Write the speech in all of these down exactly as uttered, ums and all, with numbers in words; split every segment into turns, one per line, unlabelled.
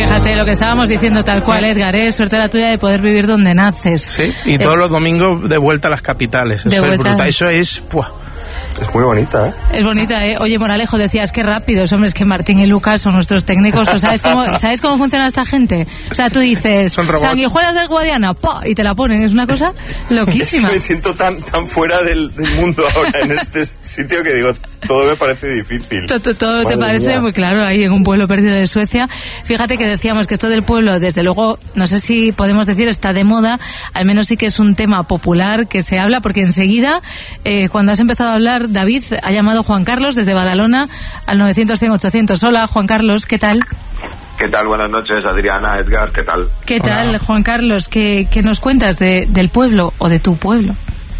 Fíjate lo que estábamos diciendo, tal cual, Edgar, ¿eh? Suerte la tuya de poder vivir donde naces.
Sí, y todos eh, los domingos de vuelta a las capitales. Eso es brutal. Eso es... ¡Puah!
Es muy bonita, ¿eh?
Es bonita, ¿eh? Oye, Moralejo, decías que rápidos, hombre, es que Martín y Lucas son nuestros técnicos. ¿Tú sabes cómo, ¿sabes cómo funciona esta gente? O sea, tú dices, sanguijuelas del Guadiana, ¡pa! Y te la ponen, es una cosa loquísima.
Es que me siento tan, tan fuera del, del mundo ahora en este sitio que digo, todo me parece difícil.
Todo, todo te parece mía. Muy claro, ahí en un pueblo perdido de Suecia. Fíjate que decíamos que esto del pueblo, desde luego, no sé si podemos decir está de moda, al menos sí que es un tema popular que se habla, porque enseguida, eh, cuando has empezado a hablar, David ha llamado Juan Carlos desde Badalona al novecientos cien ochocientos. Hola, Juan Carlos, ¿qué tal?
¿Qué tal? Buenas noches, Adriana, Edgar, ¿qué tal?
¿Qué tal, Hola. Juan Carlos? ¿Qué, qué nos cuentas de, del pueblo o de tu pueblo?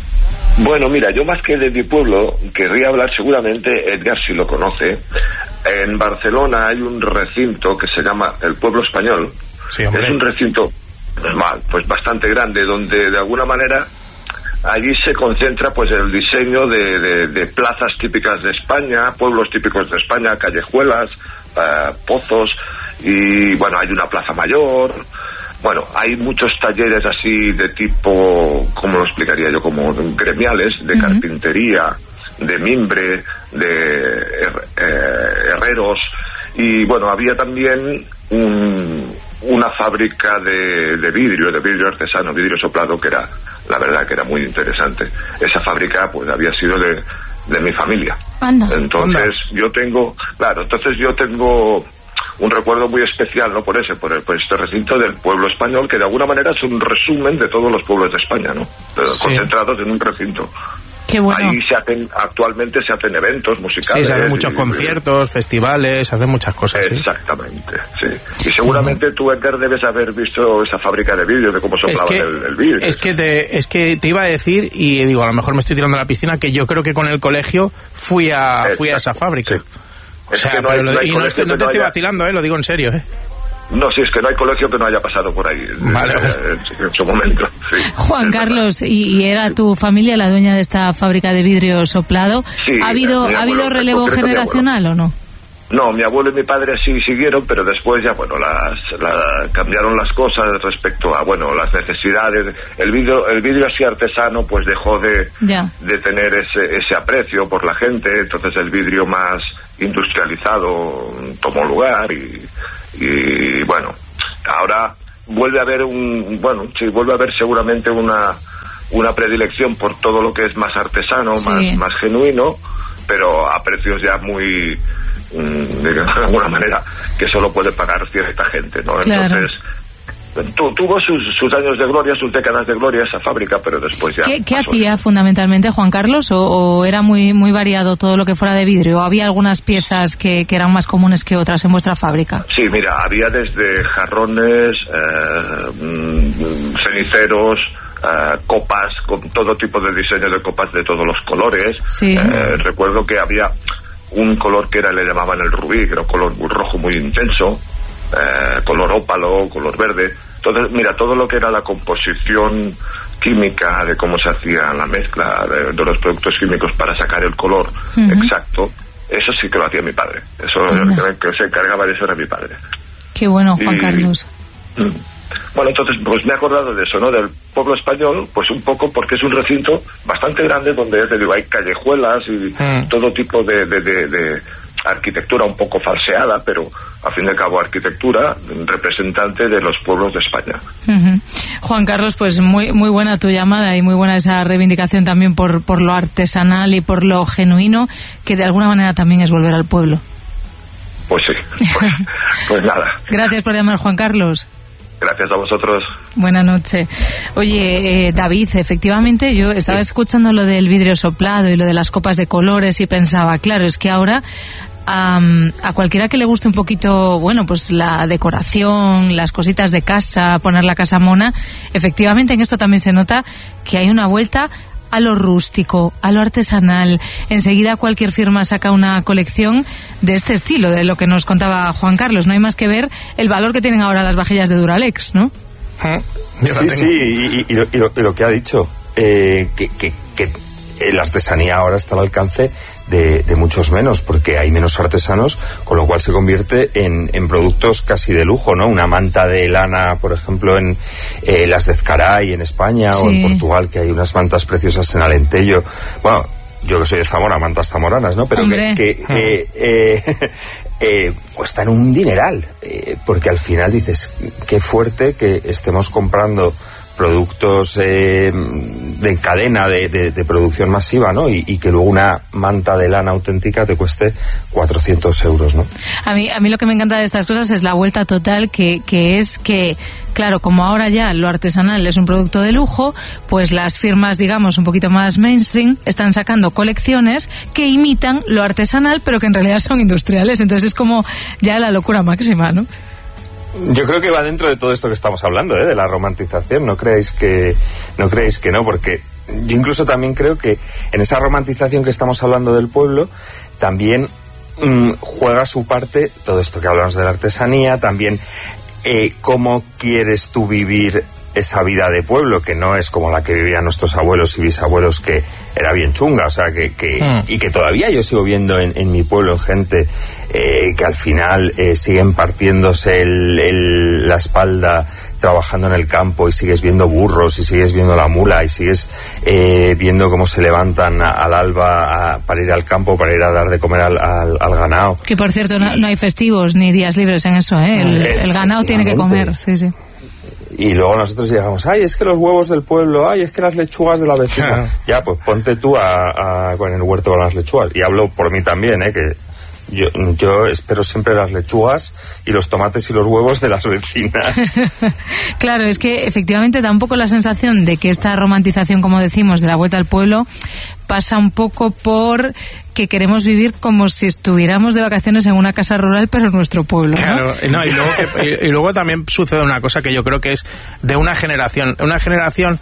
Bueno, mira, yo más que de mi pueblo, querría hablar seguramente, Edgar si lo conoce, en Barcelona hay un recinto que se llama el Pueblo Español.
Sí, hombre.
Es un recinto pues bastante grande, donde de alguna manera allí se concentra pues el diseño de, de, de plazas típicas de España, pueblos típicos de España, callejuelas, uh, pozos, y bueno, hay una plaza mayor. Bueno, hay muchos talleres así de tipo, ¿cómo lo explicaría yo? Como gremiales, de uh-huh. carpintería, de mimbre, de her, eh, herreros, y bueno, había también un, una fábrica de, de vidrio, de vidrio artesano, vidrio soplado, que era, la verdad que era muy interesante. Esa fábrica pues había sido de, de mi familia.
Anda.
Entonces
Anda.
yo tengo, claro, entonces yo tengo un recuerdo muy especial, ¿no? Por ese, por, el, por este recinto del pueblo español, que de alguna manera es un resumen de todos los pueblos de España, ¿no? Pero sí. concentrados en un recinto.
Qué bueno.
Ahí se hacen, actualmente se hacen eventos musicales.
Sí, se hacen muchos y, conciertos, y, festivales, se hacen muchas cosas.
Exactamente, sí. sí. Y seguramente uh-huh. tú, Edgar, debes haber visto esa fábrica de vidrio, de cómo soplaban es que, el, el vidrio.
Es que, te, es que te iba a decir, y digo, a lo mejor me estoy tirando a la piscina, que yo creo que con el colegio fui a, fui a esa fábrica. Sí. O sea, que no hay, pero lo, no hay y no, estoy, no te no estoy haya... vacilando, eh, lo digo en serio, eh.
No, sí, es que no hay colegio que no haya pasado por ahí
vale,
en, en, en su momento. Sí,
Juan Carlos, ¿y, ¿y era tu familia la dueña de esta fábrica de vidrio soplado?
Sí,
¿Ha habido, ¿ha habido relevo generacional o no?
No, mi abuelo y mi padre sí siguieron, pero después ya, bueno, las, la, cambiaron las cosas respecto a, bueno, las necesidades. El vidrio, el vidrio así artesano, pues dejó de, de tener ese, ese aprecio por la gente, entonces el vidrio más industrializado tomó lugar y, y bueno, ahora vuelve a haber un, bueno, sí, vuelve a haber seguramente una, una predilección por todo lo que es más artesano, sí. más, más genuino, pero a precios ya muy, de alguna manera, que solo puede pagar cierta gente, ¿no?
Claro.
Entonces, tu, tuvo sus, sus años de gloria, sus décadas de gloria esa fábrica, pero después ya...
¿Qué, ¿qué hacía fundamentalmente, Juan Carlos? ¿O, o era muy muy variado todo lo que fuera de vidrio? ¿O había algunas piezas que, que eran más comunes que otras en vuestra fábrica?
Sí, mira, había desde jarrones, eh, ceniceros, Uh, copas, con todo tipo de diseño de copas de todos los colores.
Sí.
Uh, recuerdo que había un color que era, le llamaban el rubí, que era un color muy rojo muy intenso, uh, color ópalo, color verde. Entonces, mira, todo lo que era la composición química, de cómo se hacía la mezcla de, de los productos químicos para sacar el color uh-huh. exacto, eso sí que lo hacía mi padre. Eso, uh-huh. el que se encargaba de eso era mi padre.
Qué bueno, Juan y, Carlos.
Bueno, entonces, pues me he acordado de eso, ¿no? Del pueblo español, pues un poco porque es un recinto bastante grande donde, ya te digo, hay callejuelas y mm. todo tipo de, de, de, de arquitectura un poco falseada, pero a fin de cabo arquitectura representante de los pueblos de España.
Uh-huh. Juan Carlos, pues muy muy buena tu llamada y muy buena esa reivindicación también por, por lo artesanal y por lo genuino, que de alguna manera también es volver al pueblo.
Pues sí, pues, pues nada.
Gracias por llamar, Juan Carlos.
Gracias a vosotros.
Buenas noches. Oye, eh, David, efectivamente yo estaba sí. escuchando lo del vidrio soplado y lo de las copas de colores y pensaba, claro, es que ahora um, a cualquiera que le guste un poquito, bueno, pues la decoración, las cositas de casa, poner la casa mona, efectivamente en esto también se nota que hay una vuelta a lo rústico, a lo artesanal. Enseguida cualquier firma saca una colección de este estilo, de lo que nos contaba Juan Carlos. No hay más que ver el valor que tienen ahora las vajillas de Duralex, ¿no?
Sí, sí, y, y, lo, y, lo, y lo que ha dicho, eh, que, que, que la artesanía ahora está al alcance de, de muchos menos, porque hay menos artesanos, con lo cual se convierte en, en productos casi de lujo, ¿no? Una manta de lana, por ejemplo, en eh, las de Ezcaray en España, sí. o en Portugal, que hay unas mantas preciosas en Alentejo. Bueno, yo que soy de Zamora, mantas zamoranas, ¿no? Pero Hombre. que, que eh, eh, eh, cuestan un dineral, eh, porque al final dices, qué fuerte que estemos comprando productos eh, de cadena, de, de, de producción masiva, ¿no? Y, y que luego una manta de lana auténtica te cueste cuatrocientos euros, ¿no?
A mí, a mí lo que me encanta de estas cosas es la vuelta total, que, que es que, claro, como ahora ya lo artesanal es un producto de lujo, pues las firmas, digamos, un poquito más mainstream, están sacando colecciones que imitan lo artesanal, pero que en realidad son industriales. Entonces es como ya la locura máxima, ¿no?
Yo creo que va dentro de todo esto que estamos hablando, ¿eh? De la romantización. No creáis que no creáis que no, porque yo incluso también creo que en esa romantización que estamos hablando del pueblo también mmm, juega su parte todo esto que hablamos de la artesanía, también eh, cómo quieres tú vivir esa vida de pueblo, que no es como la que vivían nuestros abuelos y bisabuelos, que era bien chunga, o sea, que, que mm. y que todavía yo sigo viendo en, en mi pueblo gente eh, que al final eh, siguen partiéndose el, el, la espalda trabajando en el campo, y sigues viendo burros, y sigues viendo la mula, y sigues eh, viendo cómo se levantan a, al alba a, para ir al campo, para ir a dar de comer al, al, al ganado.
Que por cierto no, no hay festivos ni días libres en eso, ¿eh? El, el ganado tiene que comer, sí, sí.
Y luego nosotros llegamos, ay, es que los huevos del pueblo, ay, es que las lechugas de la vecina. Ya, pues ponte tú a, a, con el huerto con las lechugas. Y hablo por mí también, ¿eh? Que yo, yo espero siempre las lechugas y los tomates y los huevos de las vecinas.
Claro, es que efectivamente da un poco la sensación de que esta romantización, como decimos, de la vuelta al pueblo, pasa un poco por que queremos vivir como si estuviéramos de vacaciones en una casa rural, pero en nuestro pueblo, ¿no?
Claro, no, y, luego que, y, y luego también sucede una cosa que yo creo que es de una generación, una generación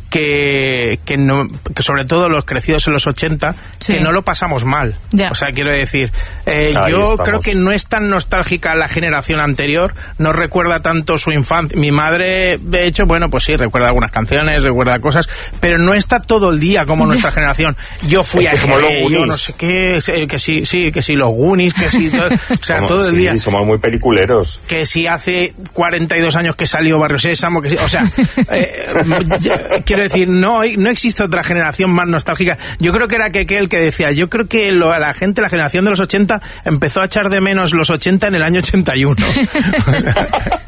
que, que, no, que sobre todo los crecidos en los ochenta, sí. que no lo pasamos mal. Ya. O sea, quiero decir, eh, yo estamos. creo que no es tan nostálgica la generación anterior, no recuerda tanto su infancia. Mi madre, de hecho, bueno, pues sí, recuerda algunas canciones, recuerda cosas, pero no está todo el día como nuestra generación. Yo fui a
como los Goonies.
Yo no sé qué, que sí, sí, que sí, los Goonies, que sí, todo, o sea,
como,
todo el
sí,
día.
Somos muy peliculeros.
Que si hace cuarenta y dos años que salió Barrio Sésamo, que sí, o sea, eh, ya, quiero decir, no, no existe otra generación más nostálgica. Yo creo que era que el que decía, yo creo que lo, la gente, la generación de los ochenta, empezó a echar de menos los ochenta en el año ochenta y uno. O sea,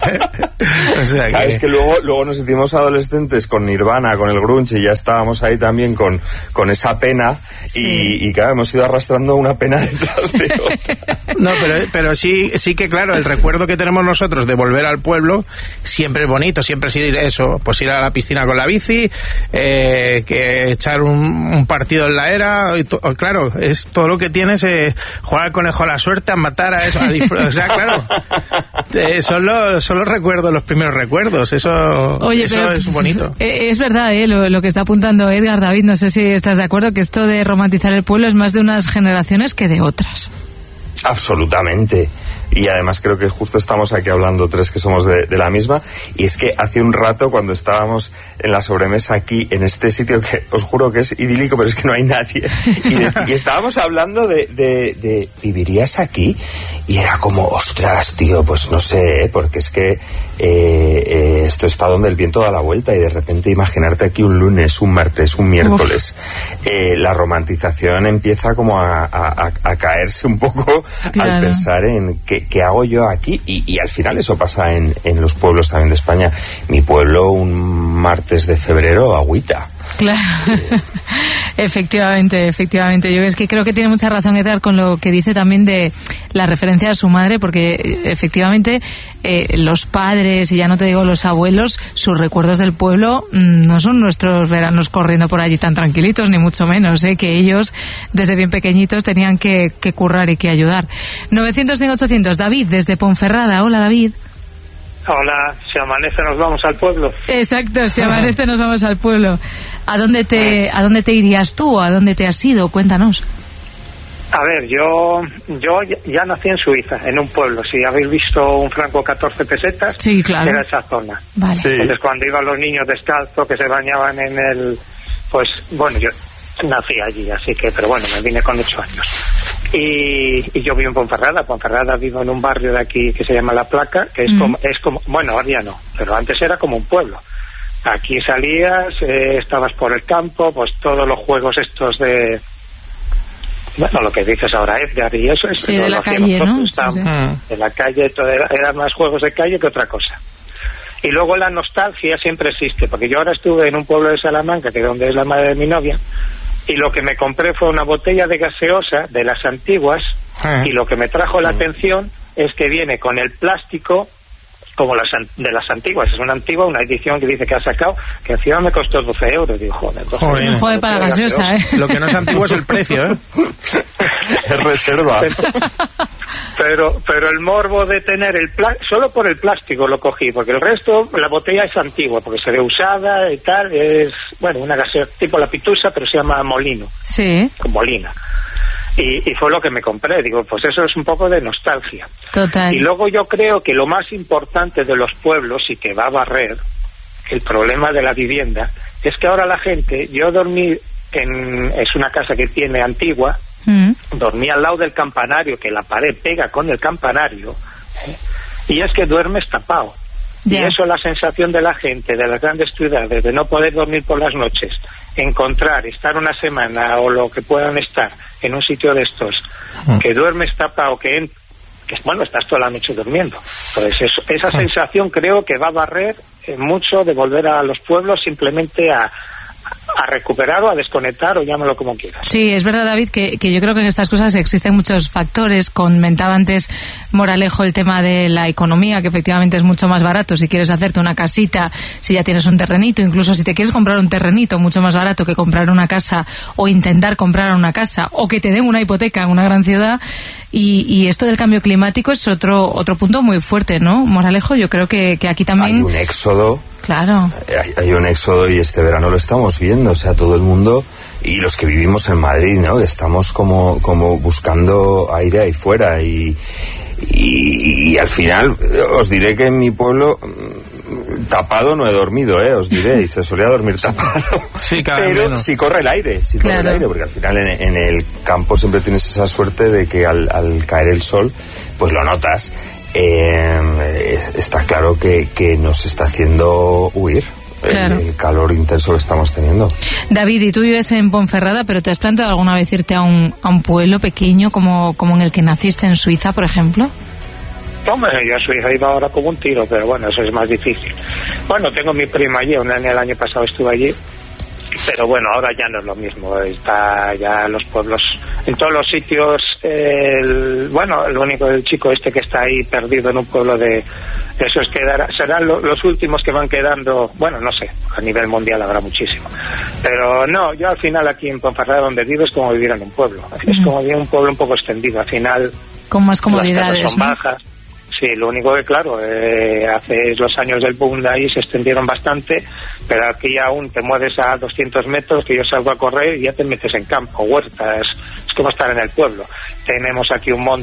o sea que...
Es que luego, luego nos hicimos adolescentes con Nirvana, con el grunge, y ya estábamos ahí también con, con esa pena, sí. y, y claro, hemos ido arrastrando una pena detrás de otra.
No, pero, pero sí, sí que claro, el recuerdo que tenemos nosotros de volver al pueblo siempre es bonito, siempre es ir eso, pues ir a la piscina con la bici, eh, que echar un, un partido en la era, y to, claro, es todo lo que tienes, eh, jugar al conejo a la suerte, a matar a eso, a disfrutar, o sea, claro, eh, son, los, son los recuerdos, los primeros recuerdos, eso, Oye, eso pero, es bonito.
Es verdad, eh, lo, lo que está apuntando Edgar, David, no sé si estás de acuerdo, que esto de romantizar el pueblo es más de unas generaciones que de otras.
Absolutamente. Y además creo que justo estamos aquí hablando tres que somos de, de la misma, y es que hace un rato cuando estábamos en la sobremesa aquí en este sitio, que os juro que es idílico, pero es que no hay nadie, y, de, y estábamos hablando de, de, de ¿vivirías aquí? Y era como, ostras, tío, pues no sé, ¿eh? Porque es que eh, eh, esto está donde el viento da la vuelta, y de repente imaginarte aquí un lunes, un martes, un miércoles, eh, la romantización empieza como a, a, a caerse un poco, claro, al pensar en que ¿qué hago yo aquí? Y, y al final eso pasa en, en los pueblos también de España. Mi pueblo, un martes de febrero, agüita.
Claro, eh. efectivamente, efectivamente. Yo es que creo que tiene mucha razón Edgar con lo que dice también de la referencia a su madre, porque efectivamente eh, los padres, y ya no te digo los abuelos, sus recuerdos del pueblo mmm, no son nuestros veranos corriendo por allí tan tranquilitos, ni mucho menos, eh, que ellos desde bien pequeñitos tenían que, que currar y que ayudar. novecientos cinco ochocientos, David, desde Ponferrada. Hola, David.
Hola, si amanece nos vamos al pueblo.
Exacto, si amanece nos vamos al pueblo. ¿A dónde te, a dónde te irías tú? ¿A dónde te has ido? Cuéntanos.
A ver, yo yo ya nací en Suiza, en un pueblo. Si habéis visto un franco catorce pesetas,
sí, claro,
era esa zona.
Vale. Sí.
Entonces cuando iban los niños descalzos que se bañaban en el... Pues bueno, yo nací allí, así que, pero bueno, me vine con ocho años. Y, y yo vivo en Ponferrada. Ponferrada vivo en un barrio de aquí que se llama La Placa, que es, mm. como, es como, bueno, ahora ya no, pero antes era como un pueblo. Aquí salías, eh, estabas por el campo, pues todos los juegos estos de, bueno, lo que dices ahora, Edgar y eso,
sí, de la calle, ¿no?
Estábamos,
sí, sí.
De la calle, todo era, eran más juegos de calle que otra cosa. Y luego la nostalgia siempre existe, porque yo ahora estuve en un pueblo de Salamanca, que es donde es la madre de mi novia, y lo que me compré fue una botella de gaseosa de las antiguas, ah. y lo que me trajo la atención es que viene con el plástico como las de las antiguas. Es una antigua, una edición que dice que ha sacado, que encima me costó doce euros. Digo, joder,
joder, joder para la gaseosa, ¿eh?
Lo que no es antiguo es el precio, ¿eh?
Es reserva.
Pero pero el morbo de tener el plástico, solo por el plástico lo cogí, porque el resto, la botella es antigua, porque se ve usada y tal, es, bueno, una gaseosa tipo la Pitusa, pero se llama Molino.
Sí.
Molina. Y, y fue lo que me compré. Digo, pues eso es un poco de nostalgia.
Total.
Y luego yo creo que lo más importante de los pueblos, y que va a barrer el problema de la vivienda, es que ahora la gente, yo dormí en, es una casa que tiene antigua, mm. dormí al lado del campanario, que la pared pega con el campanario, ¿eh? Y es que duermes tapado. Yeah. Y eso es la sensación de la gente de las grandes ciudades, de no poder dormir por las noches, encontrar, estar una semana o lo que puedan estar en un sitio de estos, mm. que duermes tapado, que, en, que bueno, estás toda la noche durmiendo. Entonces eso, esa mm. sensación creo que va a barrer eh, mucho de volver a los pueblos simplemente a a recuperar o a desconectar, o llámalo como quieras.
Sí, es verdad, David, que, que yo creo que en estas cosas existen muchos factores. Comentaba antes Moralejo el tema de la economía, que efectivamente es mucho más barato si quieres hacerte una casita, si ya tienes un terrenito, incluso si te quieres comprar un terrenito, mucho más barato que comprar una casa o intentar comprar una casa, o que te den una hipoteca en una gran ciudad. Y, y esto del cambio climático es otro otro punto muy fuerte, ¿no, Moralejo? Yo creo que, que aquí también...
Hay un éxodo.
Claro.
Hay, hay un éxodo, y este verano lo estamos viendo, o sea, todo el mundo, y los que vivimos en Madrid, ¿no? Estamos como, como buscando aire ahí fuera, y, y, y al final os diré que en mi pueblo tapado no he dormido, ¿eh? Os diré, y se solía dormir tapado.
Sí, cada
pero
menos.
sí corre el aire, sí corre
claro.
el aire, porque al final en, en el campo siempre tienes esa suerte de que al, al caer el sol, pues lo notas. Eh, está claro que, que nos está haciendo huir claro. el, el calor intenso que estamos teniendo.
David, y tú vives en Ponferrada, pero ¿te has planteado alguna vez irte a un, a un pueblo pequeño como, como en el que naciste en Suiza, por ejemplo?
Hombre, yo a Suiza iba ahora como un tiro, pero bueno, eso es más difícil. Bueno, tengo mi prima allí, un año, el año pasado estuve allí, pero bueno, ahora ya no es lo mismo. Está ya los pueblos, en todos los sitios, el, bueno, lo único del chico este que está ahí perdido en un pueblo de, eso es quedar, serán lo, los últimos que van quedando, bueno, no sé, a nivel mundial habrá muchísimo. Pero no, yo al final aquí en Ponferrada donde vivo es como vivir en un pueblo, mm. es como vivir en un pueblo un poco extendido, al final...
Con más comodidades,
las casas son
¿no?
bajas. Sí, lo único que, claro, eh, hace los años del boom de ahí se extendieron bastante, pero aquí aún te mueves a doscientos metros, que yo salgo a correr y ya te metes en campo, huertas, es como estar en el pueblo. Tenemos aquí un monte